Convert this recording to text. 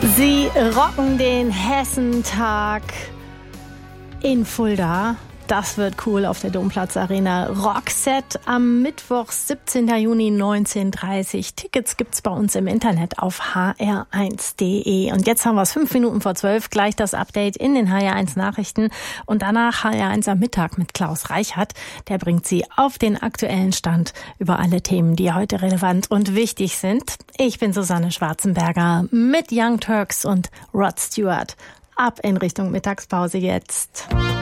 Sie rocken den Hessentag in Fulda. Das wird cool auf der Domplatz Arena. Rockset am Mittwoch, 17. Juni, 19:30. Tickets gibt's bei uns im Internet auf hr1.de. Und jetzt haben wir es 5 Minuten vor 12. Gleich das Update in den HR1 Nachrichten. Und danach HR1 am Mittag mit Klaus Reichert. Der bringt Sie auf den aktuellen Stand über alle Themen, die heute relevant und wichtig sind. Ich bin Susanne Schwarzenberger mit Young Turks und Rod Stewart. Ab in Richtung Mittagspause jetzt.